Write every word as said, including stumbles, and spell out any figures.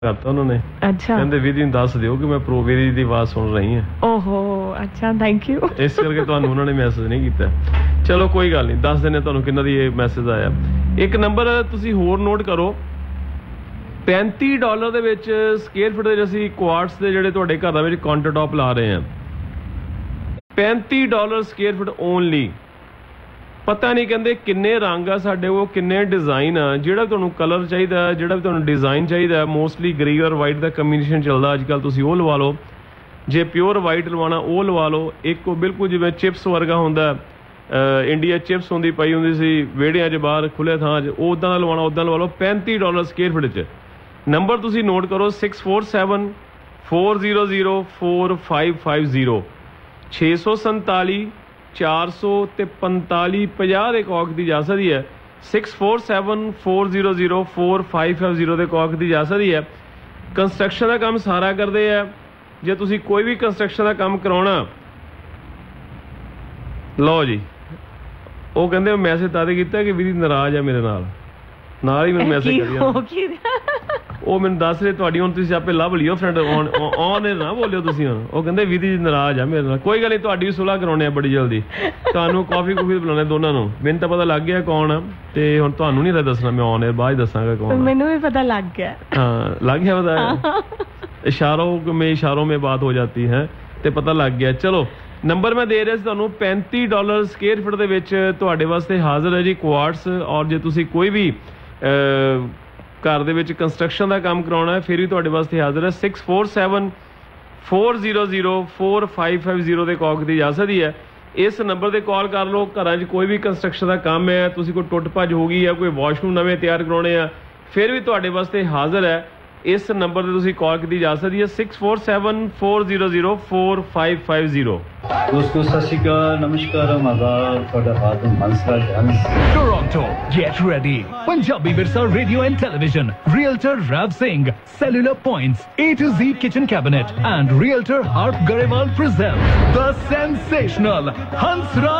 ਕਰਤਾ ਉਹਨਾਂ ਨੇ। ਅੱਛਾ, ਕਹਿੰਦੇ ਵਿਧੀ ਨੂੰ ਦੱਸ ਦਿਓ ਕਿ ਮੈਂ ਪ੍ਰੋ ਵਿਧੀ ਦੀ ਆਵਾਜ਼ ਸੁਣ ਰਹੀ ਹਾਂ। ਓਹੋ ਅੱਛਾ, ਥੈਂਕ ਯੂ। ਇਸ ਕਰਕੇ ਤੁਹਾਨੂੰ ਉਹਨਾਂ ਨੇ ਮੈਸੇਜ ਨਹੀਂ ਕੀਤਾ। ਚਲੋ ਕੋਈ ਗੱਲ ਨਹੀਂ, ਦੱਸ ਦਿੰਦੇ ਤੁਹਾਨੂੰ ਕਿੰਨਾ ਦੀ ਇਹ ਮੈਸੇਜ ਆਇਆ। ਇੱਕ ਨੰਬਰ ਤੁਸੀਂ ਹੋਰ ਨੋਟ ਕਰੋ, ਪੈਂਤੀ ਡਾਲਰ ਦੇ ਵਿੱਚ ਸਕੁਅਰ ਫੁੱਟ ਦੇ ਅਸੀਂ ਕੁਆਰਟਸ ਦੇ ਜਿਹੜੇ ਤੁਹਾਡੇ ਘਰਾਂ ਵਿੱਚ ਕਾਊਂਟਰ ਟੌਪ ਲਾ ਰਹੇ ਹਾਂ, ਪੈਂਤੀ ਡਾਲਰ ਸਕੁਅਰ ਫੁੱਟ ਓਨਲੀ। ਪਤਾ ਨਹੀਂ ਕਹਿੰਦੇ ਕਿੰਨੇ ਰੰਗ ਆ ਸਾਡੇ ਕੋਲ, ਕਿੰਨੇ ਡਿਜ਼ਾਈਨ ਆ। ਜਿਹੜਾ ਤੁਹਾਨੂੰ ਕਲਰ ਚਾਹੀਦਾ, ਜਿਹੜਾ ਵੀ ਤੁਹਾਨੂੰ ਡਿਜ਼ਾਈਨ ਚਾਹੀਦਾ, ਮੋਸਟਲੀ ਗ੍ਰੇ ਔਰ ਵਾਈਟ ਦਾ ਕੰਬੀਨੇਸ਼ਨ ਚੱਲਦਾ ਅੱਜ ਕੱਲ੍ਹ, ਤੁਸੀਂ ਉਹ ਲਵਾ ਲਓ। ਜੇ ਪਿਓਰ ਵਾਈਟ ਲਵਾਉਣਾ ਉਹ ਲਵਾ ਲਓ। ਇੱਕ ਉਹ ਬਿਲਕੁਲ ਜਿਵੇਂ ਚਿਪਸ ਵਰਗਾ ਹੁੰਦਾ, ਇੰਡੀਆ ਚਿਪਸ ਹੁੰਦੀ ਪਈ ਹੁੰਦੀ ਸੀ ਵਿਹੜਿਆਂ 'ਚ ਬਾਹਰ ਖੁੱਲ੍ਹੇ ਥਾਂ 'ਚ, ਉਹ ਉੱਦਾਂ ਦਾ ਲਵਾਉਣਾ ਉੱਦਾਂ ਲਵਾ ਲਓ। ਪੈਂਤੀ ਡਾਲਰ ਸਕੁਅਰ ਫੁੱਟ 'ਚ। ਨੰਬਰ ਤੁਸੀਂ ਨੋਟ ਕਰੋ, six four seven four zero zero four five five zero ਛੇ ਸੌ ਸੰਤਾਲੀ ਚਾਰ ਸੌ ਤੇ ਪੰਤਾਲੀ ਪੰਜਾਹ ਦੇ ਕੌਕ ਦੀ ਜਾ ਸਕਦੀ ਹੈ। Six four seven four zero zero four five five zero ਦੇ ਕੌਕ ਦੀ ਜਾ ਸਕਦੀ ਹੈ। ਕੰਸਟਰਕਸ਼ਨ ਦਾ ਕੰਮ ਸਾਰਾ ਕਰਦੇ ਆ। ਜੇ ਤੁਸੀਂ ਕੋਈ ਵੀ ਕੰਸਟਰਕਸ਼ਨ ਦਾ ਕੰਮ ਕਰਾਉਣਾ, ਲਓ ਜੀ, ਉਹ ਕਹਿੰਦੇ ਮੈਸੇਜ ਤਾਂ ਕੀਤਾ ਕਿ ਵੀਰ ਨਾਰਾਜ਼ ਆ ਮੇਰੇ ਨਾਲ, ਨਾਲ ਹੀ ਮੈਨੂੰ ਮੈਸੇਜ ਕਰੀ। ਉਹ ਮੈਨੂੰ ਦੱਸ ਰਹੇ ਤੁਹਾਡੀ ਹੁਣ ਤੁਸੀਂ ਆਪੇ ਲੱਭ ਲਿਓ ਫਰੈਂਡ, ਔਨ ਔਨ ਨਾ ਬੋਲਿਓ ਤੁਸੀਂ ਹੁਣ। ਉਹ ਕਹਿੰਦੇ ਵਿਧੀ ਜੀ ਨਾਰਾਜ਼ ਆ ਮੇਰੇ ਨਾਲ। ਕੋਈ ਗੱਲ ਨਹੀਂ, ਤੁਹਾਡੀ ਵੀ ਸੁਲਾਹ ਕਰਾਉਣੇ ਆ ਬੜੀ ਜਲਦੀ। ਤੁਹਾਨੂੰ ਕਾਫੀ ਕੁਫੀ ਬੁਲਾਉਣੇ ਦੋਨਾਂ ਨੂੰ। ਮੈਨੂੰ ਤਾਂ ਪਤਾ ਲੱਗ ਗਿਆ ਕੌਣ ਆ, ਤੇ ਹੁਣ ਤੁਹਾਨੂੰ ਨਹੀਂ ਦੱਸਣਾ, ਮੈਂ ਔਨ ਬਾਅਦ ਦੱਸਾਂਗਾ ਕੌਣ। ਮੈਨੂੰ ਵੀ ਪਤਾ ਲੱਗ ਗਿਆ। ਹਾਂ ਲੱਗ ਗਿਆ ਪਤਾ, ਇਸ਼ਾरों में इशारों में बात हो जाती है, ਤੇ ਪਤਾ ਲੱਗ ਗਿਆ। ਚਲੋ ਨੰਬਰ ਮੈਂ ਦੇ ਰਿਹਾ ਸੀ ਤੁਹਾਨੂੰ, ਪੈਂਤੀ ਡਾਲਰ ਸਕੁਅਰ ਫੁੱਟ ਦੇ ਵਿੱਚ ਤੁਹਾਡੇ ਵਾਸਤੇ ਹਾਜ਼ਰ ਹੈ ਜੀ ਕੁਆਰਟਸ। ਔਰ ਜੇ ਤੁਸੀਂ ਕੋਈ ਵੀ ਘਰ ਦੇ ਵਿੱਚ ਕੰਸਟਰਕਸ਼ਨ ਦਾ ਕੰਮ ਕਰਾਉਣਾ ਹੈ ਫਿਰ ਵੀ ਤੁਹਾਡੇ ਵਾਸਤੇ ਹਾਜ਼ਰ ਹੈ। Six four seven four zero zero four five five zero ਦੇ ਕੌਕ ਦੀ ਜਾ ਸਕਦੀ ਹੈ। ਇਸ ਨੰਬਰ 'ਤੇ ਕਾਲ ਕਰ ਲਓ। ਘਰਾਂ 'ਚ ਕੋਈ ਵੀ ਕੰਸਟਰਕਸ਼ਨ ਦਾ ਕੰਮ ਹੈ, ਤੁਸੀਂ ਕੋਈ ਟੁੱਟ ਭੱਜ ਹੋ ਗਈ ਹੈ, ਕੋਈ ਵਾਸ਼ਰੂਮ ਨਵੇਂ ਤਿਆਰ ਕਰਾਉਣੇ ਆ, ਫਿਰ ਵੀ ਤੁਹਾਡੇ ਵਾਸਤੇ ਹਾਜ਼ਰ ਹੈ। ਇਸ ਨੰਬਰ 'ਤੇ ਤੁਸੀਂ ਕਾਲ ਕੀਤੀ ਜਾ ਸਕਦੀ ਹੈ, six four seven four zero zero four five five zero. ਦੋਸਤੋ ਸਤਿ ਸ਼੍ਰੀ ਅਕਾਲ, ਨਮਸਕਾਰ, ਆਦਾਬ। ਤੁਹਾਡਾ ਖਾਤਮ Hansraj Hans. Toronto, get ready. Punjabi Virsa Radio and Television, Realtor Rav Singh, Cellular Points, A to Z Kitchen Cabinet, and Realtor Harp Garewal present the sensational Hansraj